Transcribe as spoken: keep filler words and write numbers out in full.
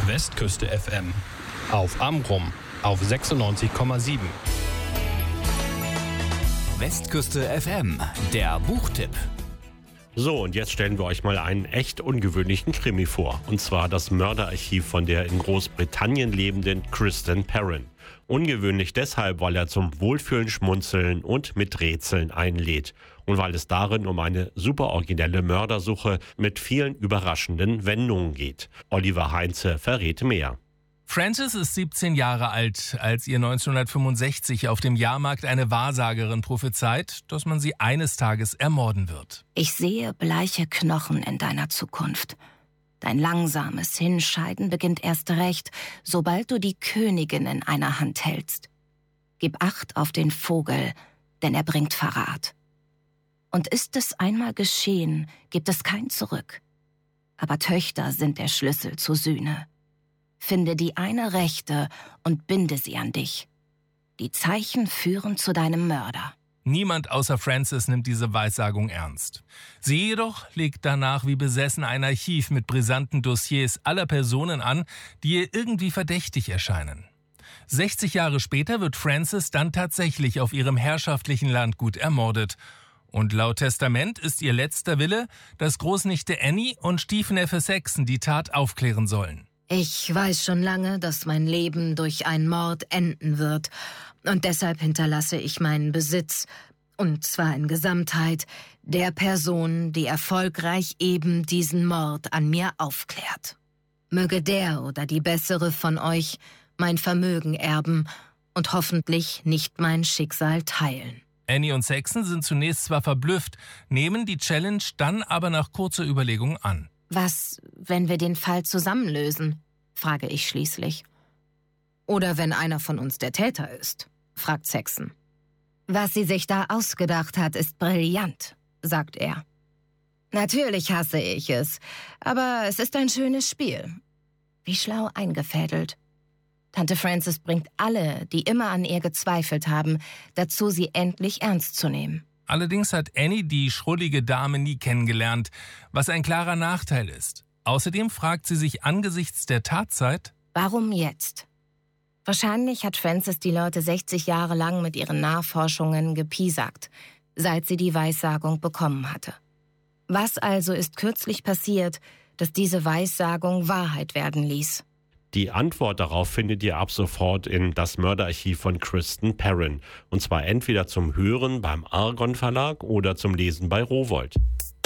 Westküste F M. Auf Amrum auf sechsundneunzig Komma sieben. Westküste F M, der Buchtipp. So, und jetzt stellen wir euch mal einen echt ungewöhnlichen Krimi vor. Und zwar das Mörderarchiv von der in Großbritannien lebenden Kristen Perrin. Ungewöhnlich deshalb, weil er zum Wohlfühlen, Schmunzeln und mit Rätseln einlädt. Und weil es darin um eine super originelle Mördersuche mit vielen überraschenden Wendungen geht. Oliver Heinze verrät mehr. Frances ist siebzehn Jahre alt, als ihr neunzehnhundertfünfundsechzig auf dem Jahrmarkt eine Wahrsagerin prophezeit, dass man sie eines Tages ermorden wird. Ich sehe bleiche Knochen in deiner Zukunft. Dein langsames Hinscheiden beginnt erst recht, sobald du die Königin in einer Hand hältst. Gib Acht auf den Vogel, denn er bringt Verrat. Und ist es einmal geschehen, gibt es kein Zurück. Aber Töchter sind der Schlüssel zur Sühne. Finde die eine Rechte und binde sie an dich. Die Zeichen führen zu deinem Mörder. Niemand außer Frances nimmt diese Weissagung ernst. Sie jedoch legt danach wie besessen ein Archiv mit brisanten Dossiers aller Personen an, die ihr irgendwie verdächtig erscheinen. sechzig Jahre später wird Frances dann tatsächlich auf ihrem herrschaftlichen Landgut ermordet. Und laut Testament ist ihr letzter Wille, dass Großnichte Annie und Stiefneffe Saxon die Tat aufklären sollen. Ich weiß schon lange, dass mein Leben durch einen Mord enden wird. Und deshalb hinterlasse ich meinen Besitz, und zwar in Gesamtheit, der Person, die erfolgreich eben diesen Mord an mir aufklärt. Möge der oder die bessere von euch mein Vermögen erben und hoffentlich nicht mein Schicksal teilen. Annie und Saxon sind zunächst zwar verblüfft, nehmen die Challenge dann aber nach kurzer Überlegung an. Was, wenn wir den Fall zusammenlösen? Frage ich schließlich. Oder wenn einer von uns der Täter ist, fragt Saxon. Was sie sich da ausgedacht hat, ist brillant, sagt er. Natürlich hasse ich es, aber es ist ein schönes Spiel. Wie schlau eingefädelt. Tante Frances bringt alle, die immer an ihr gezweifelt haben, dazu, sie endlich ernst zu nehmen. Allerdings hat Annie die schrullige Dame nie kennengelernt, was ein klarer Nachteil ist. Außerdem fragt sie sich angesichts der Tatzeit: Warum jetzt? Wahrscheinlich hat Frances die Leute sechzig Jahre lang mit ihren Nachforschungen gepiesackt, seit sie die Weissagung bekommen hatte. Was also ist kürzlich passiert, dass diese Weissagung Wahrheit werden ließ? Die Antwort darauf findet ihr ab sofort in Das Mörderarchiv von Kristen Perrin. Und zwar entweder zum Hören beim Argon Verlag oder zum Lesen bei Rowohlt.